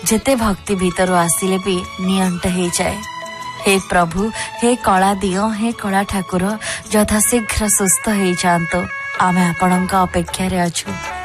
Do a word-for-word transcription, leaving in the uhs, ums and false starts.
जेते भक्ति भीतर आसिले भी नियंट हो जाए। हे प्रभु, हे कला दियो, हे कला ठाकुर, यथाशीघ्र सुस्थ हो जातु। आमे आपणक अपेक्षा रे अछु।